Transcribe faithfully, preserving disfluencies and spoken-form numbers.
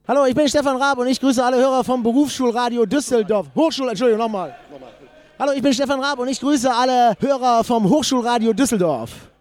Hallo, ich bin Stefan Raab und ich grüße alle Hörer vom Berufsschulradio Düsseldorf. Hochschul, Entschuldigung, nochmal. Hallo, ich bin Stefan Raab und ich grüße alle Hörer vom Hochschulradio Düsseldorf.